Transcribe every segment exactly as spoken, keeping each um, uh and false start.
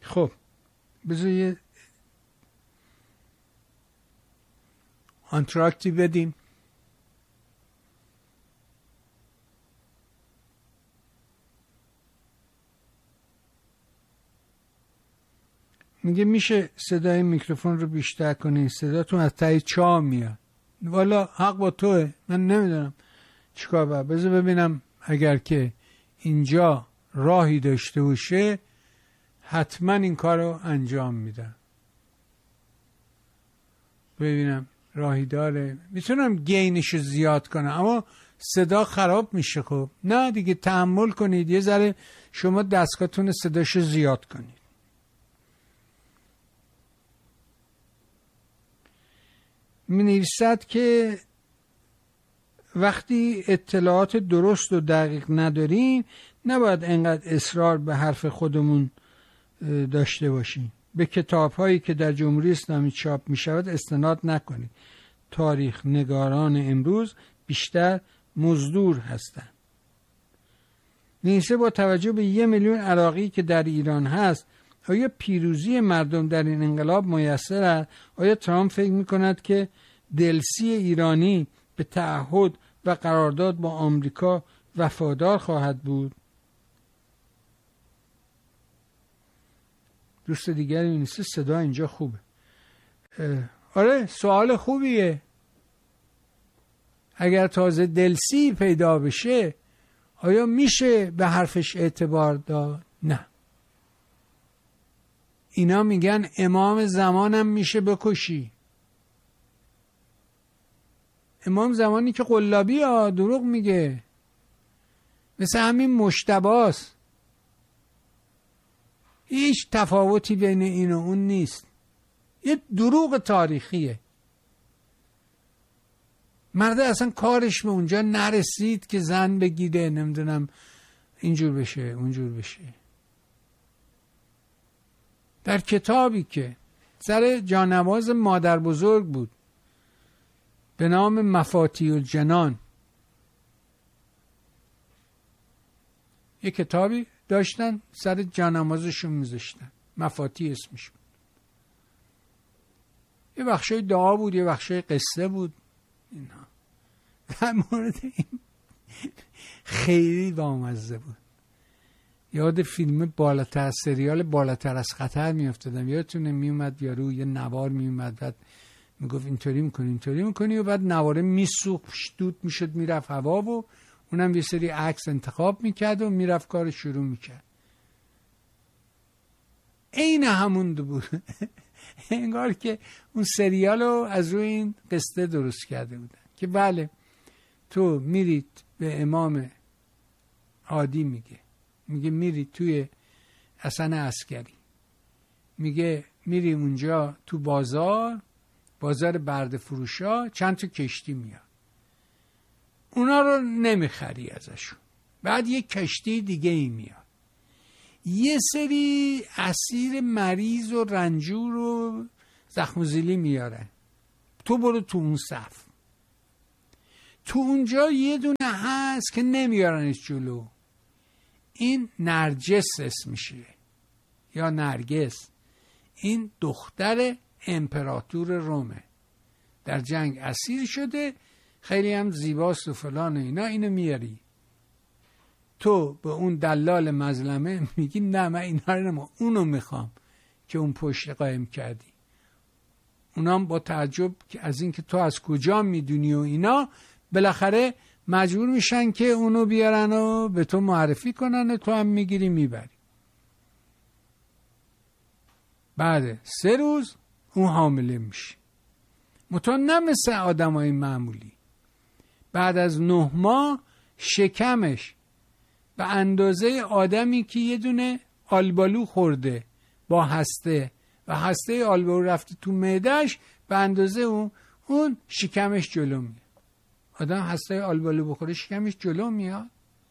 خب بذار یه انتراکتی بدیم. میگه میشه صدای میکروفون رو بیشتر کنی، صداتون از ته چاه میاد. والا حق با توه، من نمیدونم چیکار باید. بذار ببینم اگر که اینجا راهی داشته باشه حتما این کار رو انجام میدم. ببینم راهی داره، میتونم گینش رو زیاد کنم اما صدا خراب میشه. خب نه دیگه، تحمل کنید یه ذره شما دستگاهتون صداش رو زیاد کنید. می نویسد که وقتی اطلاعات درست و دقیق نداریم نباید انقدر اصرار به حرف خودمون داشته باشیم. به کتاب هایی که در جمهوری اسلامی چاپ می شود استناد نکنید. تاریخ نگاران امروز بیشتر مزدور هستند. نیسه با توجه به یه میلیون عراقی که در ایران هست، آیا پیروزی مردم در این انقلاب میسر است؟ آیا ترامپ فکر می کند که دلسی ایرانی به تعهد و قرارداد با آمریکا وفادار خواهد بود؟ دوست دیگری می نیست. صدا اینجا خوبه. آره سوال خوبیه. اگر تازه دلسی پیدا بشه آیا میشه به حرفش اعتبار داد؟ نه. اینا میگن امام زمانم میشه بکشی. امام زمانی که قلابی ها دروغ میگه، مثل همین مجتباست. هیچ تفاوتی بین این و اون نیست. یه دروغ تاریخیه. مرده اصلا کارش به اونجا نرسید که زن بگیره، نمیدونم اینجور بشه اونجور بشه. در کتابی که سر جانواز مادر بزرگ بود به نام مفاتیح الجنان، یه کتابی داشتن سر جانمازشون میذاشتن، مفاتیح اسمش بود. یه بخشای دعا بود، یه بخشای قصه بود. اینا در مورد این خیلی بامزه بود. یاد فیلم بالاتر، سریال بالاتر از خطر میافتادم. یادتونه میومد یارو یه نوار میومد بعد میگفت اینطوری میکنی اینطوری میکنی و بعد نواره میسوخت، دود میشد میرفت هوا و اونم یه سری عکس انتخاب میکرد و میرفت کار شروع میکرد. عین همون بود. انگار که اون سریال رو از روی این قصه درست کرده بودن که بله تو میرید به امام عادی، میگه میگه میرید توی حسن عسکری، میگه میری اونجا تو بازار بازار برده فروشا چند تا کشتی میاد، اونا رو نمیخری ازشون، بعد یه کشتی دیگه ای میاد، یه سری اسیر مریض و رنجور و زخم و زیلی میارن، تو برو تو اون صف. تو اونجا یه دونه هست که نمیارنش جلو، این نرجس اسمشه یا نرگس. این دختر امپراتور رومه، در جنگ اسیر شده، خیلی هم زیباست و فلان و اینا. اینو میاری تو به اون دلال مظلمه میگی نه من اینا رو نمیم، اونو میخوام که اون پشت قایم کردی. اونام با تعجب از این که تو از کجا میدونی و اینا بالاخره مجبور میشن که اونو بیارن و به تو معرفی کنن و تو هم میگیری میبری. بعد سه روز اون حامله میشه. مطمئن نه مثل آدم های معمولی. بعد از نه ماه شکمش به اندازه آدمی که یه دونه آلبالو خورده با هسته و هسته آلبالو رفته تو معدهش، به اندازه اون اون شکمش جلو میاد. آدم هسته آلبالو بخوره شکمش جلو میاد.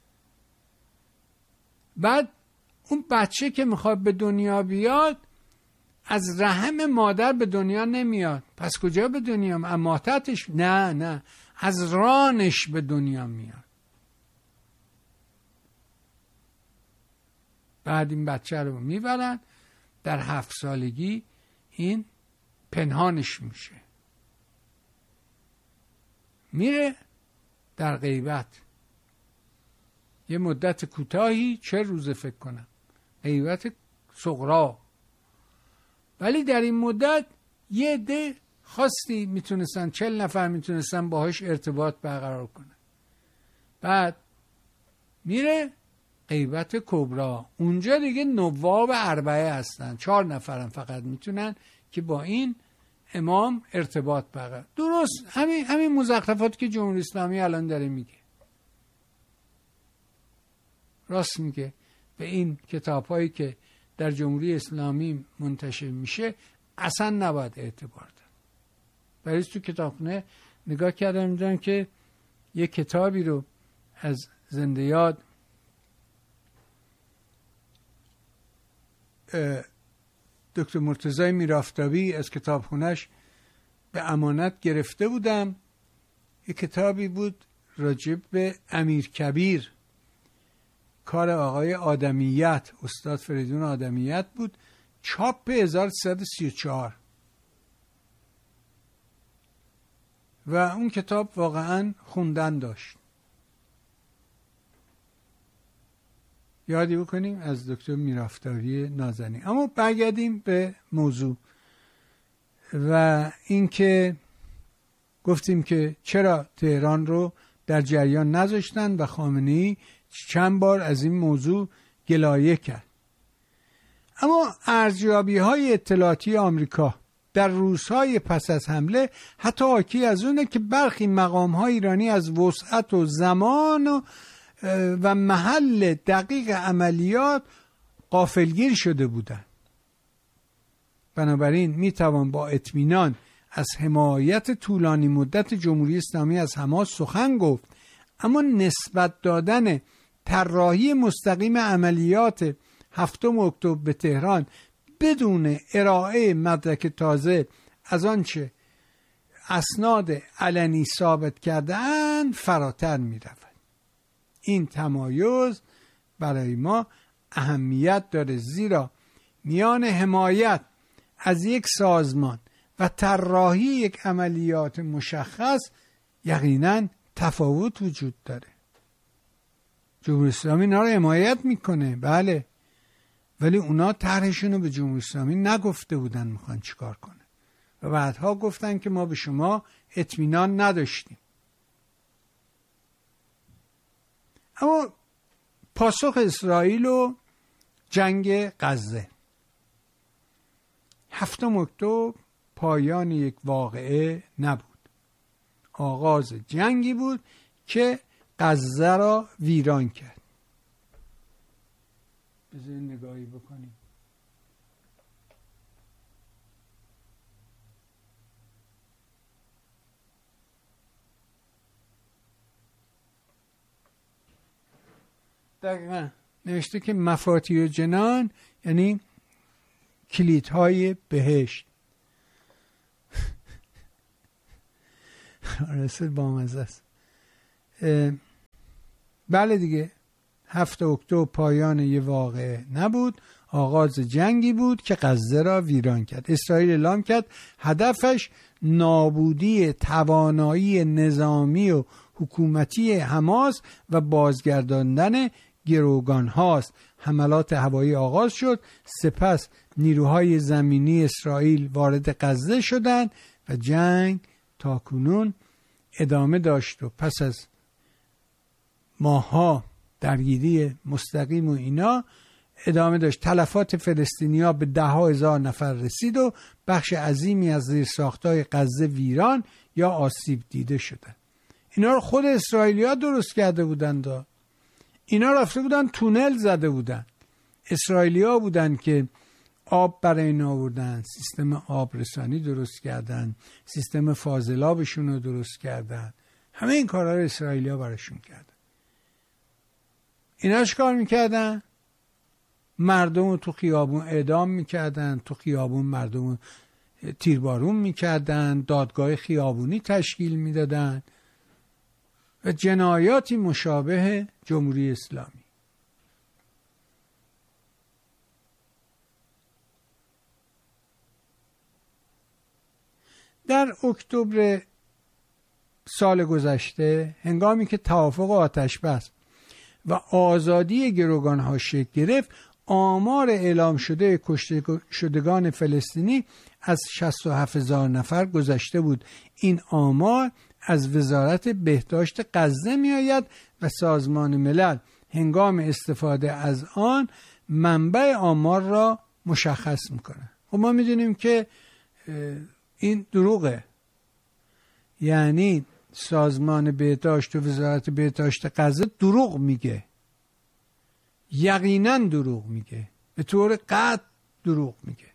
بعد اون بچه که میخواد به دنیا بیاد از رحم مادر به دنیا نمیاد. پس کجا به دنیا میاد؟ ماتتش؟ نه نه، از رانش به دنیا میاد. بعد این بچه رو میبرن در هفت سالگی این پنهانش میشه، میره در غیبت یه مدت کوتاهی، چه روزه فکر کنم، غیبت صغرا، ولی در این مدت یه عده خاصی میتونستن، چل نفر میتونستن باهاش ارتباط برقرار کنن. بعد میره غیبت کبرا، اونجا دیگه نواب اربعه هستن، چهار نفرن فقط میتونن که با این امام ارتباط برقرار. درست همین همین مزخرفات که جمهوری اسلامی الان داره میگه، راست میگه. به این کتاب‌هایی که در جمهوری اسلامی منتشر میشه اصلا نباید اعتبار داد. برای تو کتابخونه نگاه کردم میدونم که یه کتابی رو از زنده یاد دکتر مرتضی میرافتابی از کتابخونهش به امانت گرفته بودم. یه کتابی بود راجب به امیر کبیر، کار آقای آدمیت، استاد فریدون آدمیت بود، چاپ هزار و سیصد و سی و چهار. و اون کتاب واقعا خوندن داشت. یادی بکنیم از دکتر میرافتاری نازنین. اما برگردیم به موضوع و اینکه گفتیم که چرا تهران رو در جریان نذاشتن و خامنه‌ای چند بار از این موضوع گلایه کرد. اما ارزیابی های اطلاعاتی آمریکا در روزهای پس از حمله حتی حاکی از اونه که برخی مقام های ایرانی از وسعت و زمان و, و محل دقیق عملیات غافلگیر شده بودند. بنابراین می توان با اطمینان از حمایت طولانی مدت جمهوری اسلامی از حماس سخن گفت، اما نسبت دادن طراحی مستقیم عملیات هفتم اکتبر به تهران بدون ارائه مدرک تازه از آنچه اسناد علنی ثابت کرده‌اند فراتر می رود. این تمایز برای ما اهمیت داره، زیرا میان حمایت از یک سازمان و طراحی یک عملیات مشخص یقیناً تفاوت وجود داره. جمهوری اسلامی اینا رو حمایت میکنه، بله، ولی اونا طرحشون رو به جمهوری اسلامی نگفته بودن میخوان چیکار کنه و بعدها گفتن که ما به شما اطمینان نداشتیم. اما پاسخ اسرائیل و جنگ غزه، هفتم اکتبر پایان یک واقعه نبود، آغاز جنگی بود که غزه را ویران کرد. بذارید نگاهی بکنیم. دقیقا نوشته که مفاتیح جنان یعنی کلیدهای بهشت. رسل با مزه است. بله دیگه، هفت اکتبر پایان یه واقعه نبود، آغاز جنگی بود که غزه را ویران کرد. اسرائیل اعلام کرد هدفش نابودی توانایی نظامی و حکومتی حماس و بازگرداندن گروگان هاست. حملات هوایی آغاز شد، سپس نیروهای زمینی اسرائیل وارد غزه شدند و جنگ تاکنون ادامه داشت و پس از ماها درگیری مستقیم و اینا ادامه داشت. تلفات فلسطینیا به ده ها هزار نفر رسید و بخش عظیمی از زیرساخت‌های غزه ویران یا آسیب دیده شدند. اینا رو خود اسرائیلی‌ها درست کرده بودند. اینا رفته بودن تونل زده بودن. اسرائیلی‌ها بودن که آب برای اینا آوردن، سیستم آب رسانی درست کردن، سیستم فاضلابشون رو درست کردن. همه این کارها رو اسرائیلی‌ها براشون کردن. اینا چیکار میکردن؟ مردم رو تو خیابون اعدام میکردن، تو خیابون مردم رو تیربارون میکردن، دادگاه خیابونی تشکیل میدادن و جنایاتی مشابه جمهوری اسلامی. در اکتبر سال گذشته هنگامی که توافق آتش بس و آزادی گروگان‌ها شکل گرفت، آمار اعلام شده کشته شدگان فلسطینی از شصت و هفت هزار نفر گذشته بود. این آمار از وزارت بهداشت غزه می آید و سازمان ملل هنگام استفاده از آن منبع آمار را مشخص میکنه. خب ما میدونیم که این دروغه، یعنی سازمان بهداشت و وزارت بهداشت غزه دروغ میگه، یقینا دروغ میگه، به طور قطع دروغ میگه.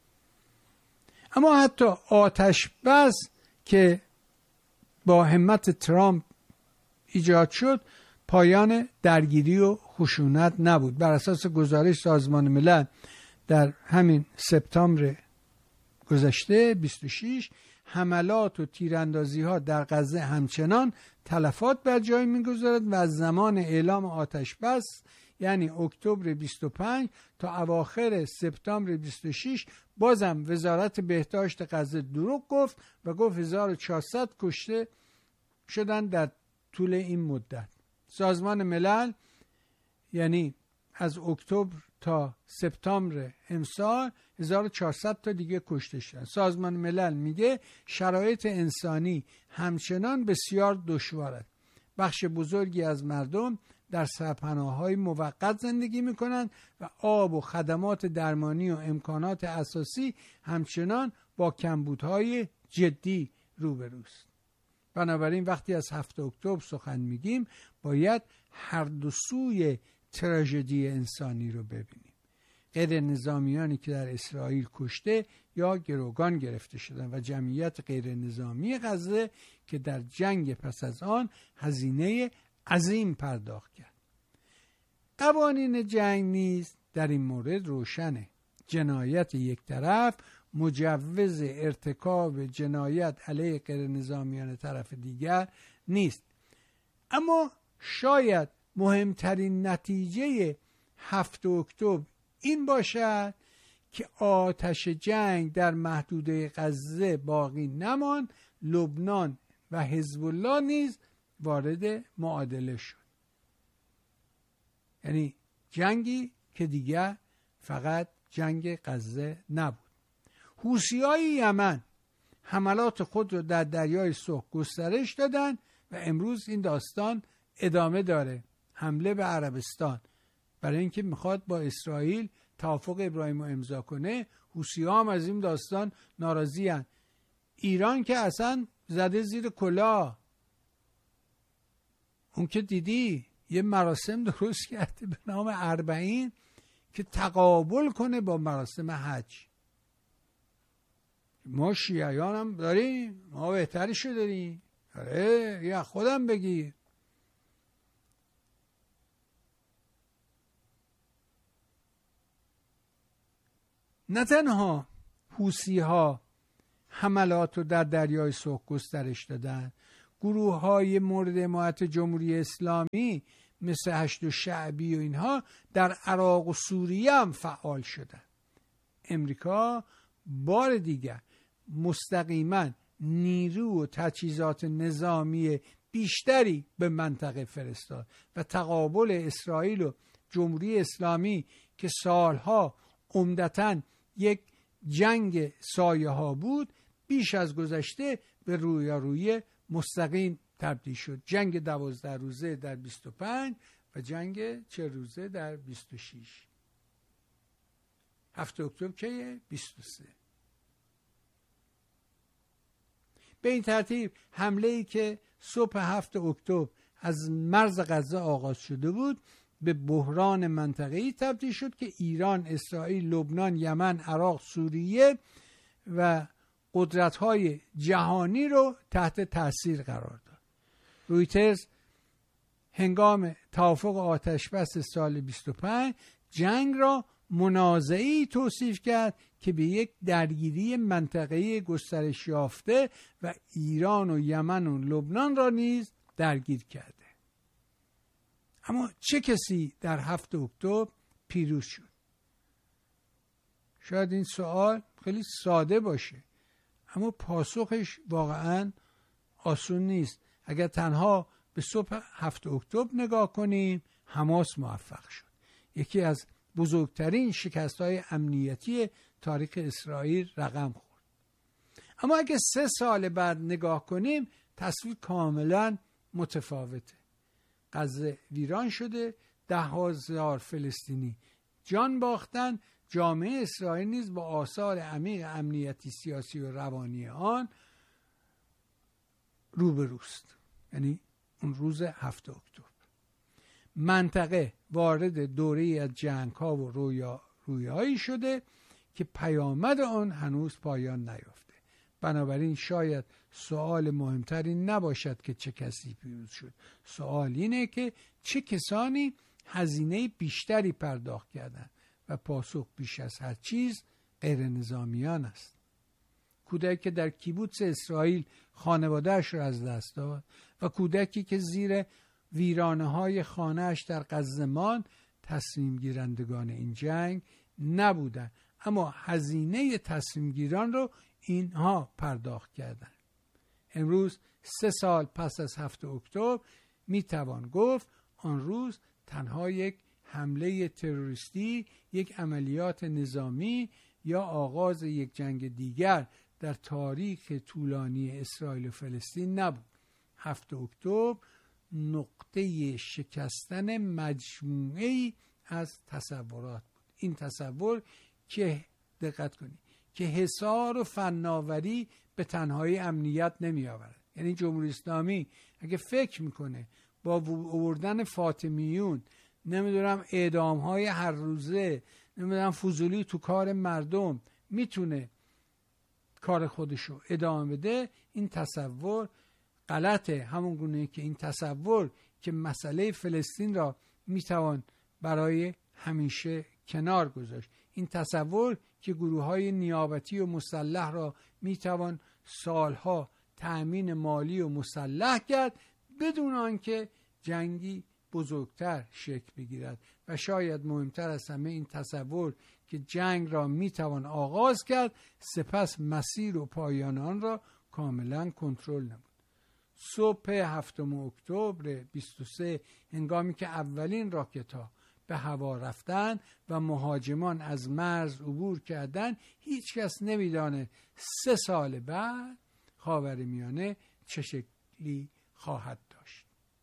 اما حتی آتش بس که با همت ترامپ ایجاد شد پایان درگیری و خشونت نبود. بر اساس گزارش سازمان ملل در همین سپتامبر گذشته بیست و شش، حملات و تیراندازی ها در غزه همچنان تلفات بر جای میگذارد و از زمان اعلام آتش بس یعنی اکتبر بیست و پنج تا اواخر سپتامبر بیست و شش بازم وزارت بهداشت غزه دروغ گفت و گفت هزار و چهارصد کشته شدن در طول این مدت. سازمان ملل یعنی از اکتبر تا سپتامبر امسال هزار و چهارصد تا دیگه کشته شدن. سازمان ملل میگه شرایط انسانی همچنان بسیار دشوار است. بخش بزرگی از مردم در سرپناه‌های موقت زندگی میکنند و آب و خدمات درمانی و امکانات اساسی همچنان با کمبودهای جدی روبروست. بنابراین وقتی از هفتم اکتبر سخن میگیم باید هر دو سوی تراژدی انسانی رو ببینیم. غیر نظامیانی که در اسرائیل کشته یا گروگان گرفته شدن و جمعیت غیر نظامی غزه که در جنگ پس از آن هزینه عظیم پرداخت کرد. قوانین جنگ نیز در این مورد روشنه. جنایت یک طرف مجوز ارتکاب جنایت علیه غیر نظامیان طرف دیگر نیست. اما شاید مهمترین نتیجه هفتم اکتبر این باشد که آتش جنگ در محدوده غزه باقی نماند، لبنان و حزب الله نیز وارد معادله شد. یعنی جنگی که دیگر فقط جنگ غزه نبود. حوثی‌های یمن حملات خود را در دریای سرخ گسترش دادن و امروز این داستان ادامه داره. حمله به عربستان برای اینکه میخواد با اسرائیل توافق ابراهیم رو امضا کنه. حوثی‌ها هم از این داستان ناراضی هستند. ایران که اصلا زده زیر کلاه. اون که دیدی یه مراسم درست کرده به نام اربعین که تقابل کنه با مراسم حج. ما شیعیان هم داریم، ما بهترشو داریم. آره یا خودم بگیر. نه تنها حوثی‌ها حملات رو در دریای سرخ گسترش دادن، گروه های مورد حمایت جمهوری اسلامی مثل هشت شعبی و اینها در عراق و سوریه هم فعال شدن. امریکا بار دیگر مستقیما نیرو و تجهیزات نظامی بیشتری به منطقه فرستاد و تقابل اسرائیل و جمهوری اسلامی که سالها عمدتاً یک جنگ سایه ها بود بیش از گذشته به رویارویی مستقیم تبدیل شد. جنگ دوازده روزه در بیست و پنج و جنگ چه روزه در بیست و شش. هفتم اکتبر که بیست و سه. به این ترتیب حمله‌ای که صبح هفتم اکتبر از مرز غزه آغاز شده بود به بحران منطقه‌ای تبدیل شد که ایران، اسرائیل، لبنان، یمن، عراق، سوریه و قدرت‌های جهانی رو تحت تاثیر قرار داد. رویترز هنگام توافق آتش بس سال بیست و پنج جنگ را منازعه‌ای توصیف کرد که به یک درگیری منطقه‌ای گسترش یافته و ایران و یمن و لبنان را نیز درگیر کرده. اما چه کسی در هفتم اکتبر پیروز شد؟ شاید این سوال خیلی ساده باشه، اما پاسخش واقعا آسون نیست. اگر تنها به صبح هفتم اکتبر نگاه کنیم، حماس موفق شد، یکی از بزرگترین شکست‌های امنیتی تاریخ اسرائیل رقم خورد. اما اگه سه سال بعد نگاه کنیم، تصویر کاملا متفاوته. غزه ویران شده، ده هزار فلسطینی جان باختن، جامعه اسرائیل نیز با آثار عمیق امنیتی سیاسی و روانی آن روبروست. یعنی اون روز هفتم اکتبر منطقه وارد دوره از جنگ ها و رویا رویایی شده که پیامد آن هنوز پایان نیافته. بنابراین شاید سوال مهمتری نباشد که چه کسی پیروز شد، سوال اینه که چه کسانی هزینه بیشتری پرداخت کردند و پاسخ بیش از هر چیز غیر نظامیان است. کودکی که در کیبوتس اسرائیل خانواده‌اش را از دست داد و کودکی که زیر ویرانه‌های خانه‌اش در غزه ماند، تصمیم گیرندگان این جنگ نبودند، اما هزینه تصمیم گیران رو اینها پرداخت کردند. امروز سه سال پس از هفتم اکتبر میتوان گفت آن روز تنها یک حمله تروریستی، یک عملیات نظامی یا آغاز یک جنگ دیگر در تاریخ طولانی اسرائیل و فلسطین نبود. هفتم اکتبر نقطه شکستن مجموعه‌ای از تصورات بود. این تصور که دقت کنید که حصار و فناوری به تنهایی امنیت نمی آورد. یعنی جمهوری اسلامی اگه فکر میکنه با آوردن فاطمیون، نمیدونم اعدام های هر روزه، نمیدونم فضولی تو کار مردم، میتونه کار خودشو ادامه بده، این تصور غلطه. همون گونه که این تصور که مسئله فلسطین را میتوان برای همیشه کنار گذاشت، این تصور که گروه های نیابتی و مسلح را میتوان سالها تأمین مالی و مسلح کرد بدون آنکه جنگی بزرگتر شکل بگیرد، و شاید مهمتر از همه این تصور که جنگ را میتوان آغاز کرد سپس مسیر و پایان آن را کاملا کنترل نمود. صبح هفتم اکتبر بیست و سه هنگامی که اولین راکت ها به هوا رفتن و مهاجمان از مرز عبور کردند، هیچ کس نمیدانه سه سال بعد خاورمیانه چه شکلی خواهد داشت.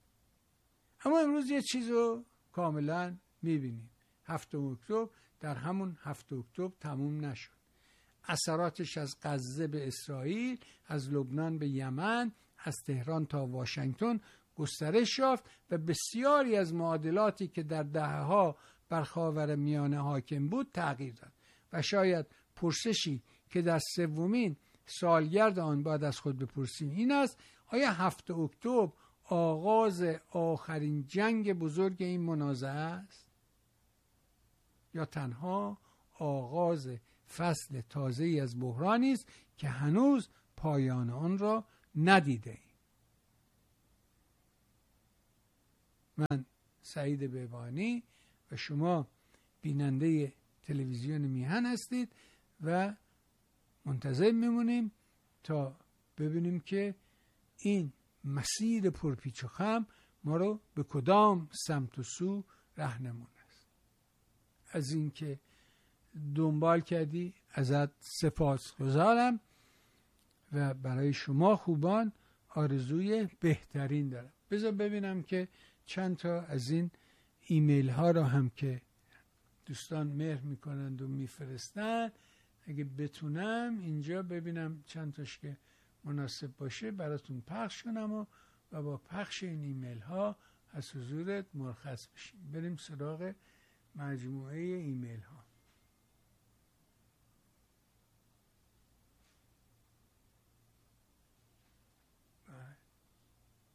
اما امروز یه چیز رو کاملا میبینیم. هفتم اکتبر در همون هفتم اکتبر تموم نشد. اثراتش از غزه به اسرائیل، از لبنان به یمن، از تهران تا واشنگتن گسترش یافت و بسیاری از معادلاتی که در دهه‌ها بر خاورمیانه حاکم بود تغییر داد. و شاید پرسشی که در سومین سالگرد آن باید از خود بپرسیم این است: آیا هفتم اکتبر آغاز آخرین جنگ بزرگ این منازعه است یا تنها آغاز فصل تازه‌ای از بحرانی است که هنوز پایان آن را ندیده ایم؟ من سعید بهبانی و شما بیننده تلویزیون میهن هستید و منتظر میمونیم تا ببینیم که این مسیر پرپیچ و خم ما رو به کدام سمت و سو راهنمون است. از اینکه دنبال کردی ازت سپاسگزارم و برای شما خوبان آرزوی بهترین دارم. بذار ببینم که چند تا از این ایمیل ها را هم که دوستان مهر میکنند و میفرستند، اگه بتونم اینجا ببینم چند تاش که مناسب باشه براتون پخش کنم و, و با پخش این ایمیل ها از حضورت مرخص بشیم. بریم سراغ مجموعه ایمیل ها.